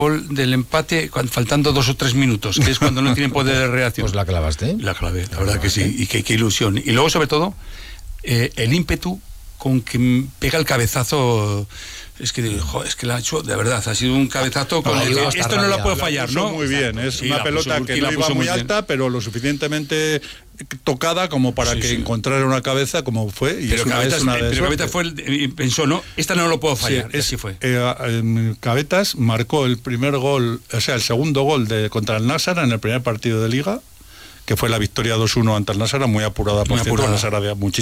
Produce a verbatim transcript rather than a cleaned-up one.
gol del empate cuando, faltando dos o tres minutos, que es cuando no tienen poder de reacción. Pues la clavaste. La clavé, la verdad que sí, y qué, qué ilusión. Y luego, sobre todo, eh, el ímpetu con que pega el cabezazo. Es que, jo, es que la ha hecho, de verdad, ha sido un cabezazo con no, el que esto esto no lo puede fallar, ¿no? Muy bien, es sí, una pelota puso, que no iba muy, muy alta, pero lo suficientemente tocada como para sí, que sí. encontrara una cabeza como fue. Y pero es una, Cabetas, es una de pero Cabetas fue el, pensó, no, esta no lo puedo fallar, sí, es, así fue. Eh, Cabetas marcó el primer gol, o sea, el segundo gol de contra el Nássara en el primer partido de Liga, que fue la victoria dos uno ante el Nássara, muy apurada, por muy cierto, apurada. El Nássara había muchísimo.